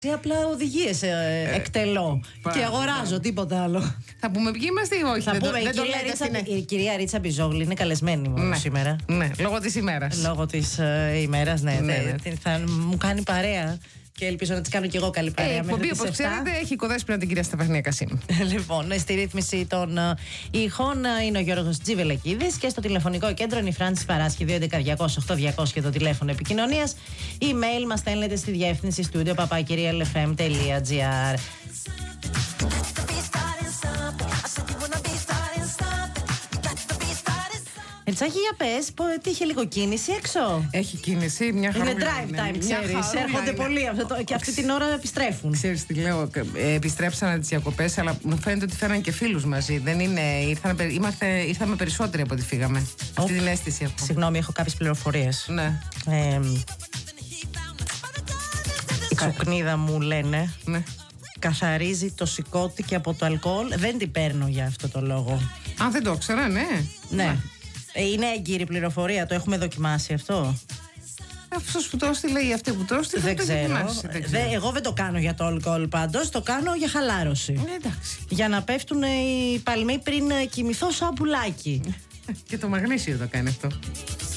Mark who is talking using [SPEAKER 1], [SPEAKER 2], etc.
[SPEAKER 1] Απλά οδηγίες εκτελώ και αγοράζω, τίποτα άλλο.
[SPEAKER 2] Θα πούμε ποιοι είμαστε ή όχι?
[SPEAKER 1] Θα πούμε, η κυρία Ρίτσα Μπιζόγλου είναι καλεσμένη μου σήμερα.
[SPEAKER 2] Ναι, λόγω της ημέρας.
[SPEAKER 1] Λόγω της ημέρας, ναι. Θα μου κάνει παρέα και ελπίζω να της κάνω και εγώ καλή παρέα.
[SPEAKER 2] Εκπομπή, όπως ξέρετε, έχει οικοδέσποινα την κυρία Στεφανία Κασίμ.
[SPEAKER 1] Λοιπόν, στη ρύθμιση των ηχών είναι ο Γιώργος Τζιβελεκίδης και στο τηλεφωνικό κέντρο είναι η Φράνση Παράσχη 211-200-8200 και το τηλέφωνο επικοινωνίας. Email μας στέλνετε στη διεύθυνση studio@lfm.gr. Ετσάκι, για πες, τι είχε λίγο κίνηση έξω?
[SPEAKER 2] Έχει κίνηση, μια χαρά.
[SPEAKER 1] Είναι drive time, ξέρεις. Έρχονται πολλοί και αυτή την ώρα επιστρέφουν.
[SPEAKER 2] Ξέρεις τι λέω, επιστρέψανε τις διακοπές, αλλά μου φαίνεται ότι φέραν και φίλους μαζί. Δεν είναι, ήρθαμε περισσότεροι από ό,τι φύγαμε. Αυτή την αίσθηση έχω.
[SPEAKER 1] Συγγνώμη, έχω κάποιες πληροφορίες.
[SPEAKER 2] Ναι.
[SPEAKER 1] Η ξοκνίδα μου λένε.
[SPEAKER 2] Ναι.
[SPEAKER 1] Καθαρίζει το σηκώτη και από το αλκοόλ. Δεν την παίρνω για αυτό το λόγο.
[SPEAKER 2] Αν δεν το ήξερα, ναι.
[SPEAKER 1] Ναι. Είναι έγκυρη πληροφορία, το έχουμε δοκιμάσει αυτό?
[SPEAKER 2] Αυτός που το έστειλε ή αυτή που το έστειλε.
[SPEAKER 1] Δεν ξέρω. Εγώ δεν το κάνω για το αλκοόλ πάντως, το κάνω για χαλάρωση.
[SPEAKER 2] Εντάξει.
[SPEAKER 1] Για να πέφτουν οι παλμοί πριν κοιμηθώ σαν πουλάκι.
[SPEAKER 2] Και το μαγνήσιο το κάνει αυτό.